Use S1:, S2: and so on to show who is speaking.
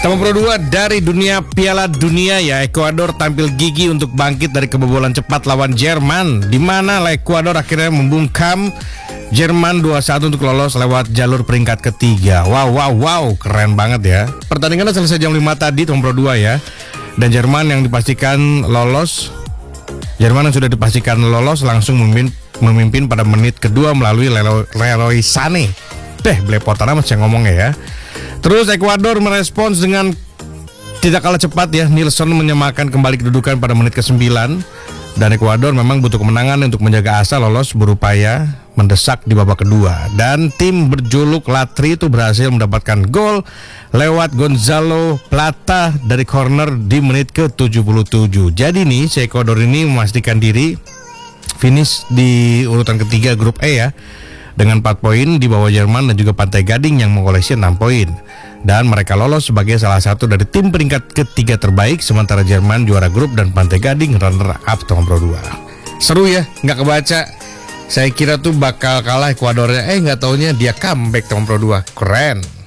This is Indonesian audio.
S1: Teman Pro 2 dari dunia Piala Dunia ya, Ekuador tampil gigih untuk bangkit dari kebobolan cepat lawan Jerman, di mana Ekuador akhirnya membungkam Jerman 2-1 untuk lolos lewat jalur peringkat ketiga. Wow, keren banget ya. Pertandingan selesai jam 5 tadi, Teman Pro 2 ya. Dan Jerman yang sudah dipastikan lolos langsung memimpin pada menit kedua melalui Leroy Sané. Belepotan amat saya ngomongnya ya. Terus Ekuador merespons dengan tidak kalah cepat ya. Nilsson menyamakan kembali kedudukan pada menit ke-9. Dan Ekuador memang butuh kemenangan untuk menjaga asa lolos, berupaya mendesak di babak kedua. Dan tim berjuluk Latri itu berhasil mendapatkan gol lewat Gonzalo Plata dari corner di menit ke-77. Jadi nih si Ekuador ini memastikan diri finish di urutan ketiga grup E ya, dengan 4 poin di bawah Jerman dan juga Pantai Gading yang mengoleksi 6 poin. Dan mereka lolos sebagai salah satu dari tim peringkat ketiga terbaik, sementara Jerman juara grup dan Pantai Gading runner up Teman Pro 2. Seru ya, nggak kebaca. Saya kira tuh bakal kalah Ekuadornya, nggak taunya dia comeback Teman Pro 2. Keren.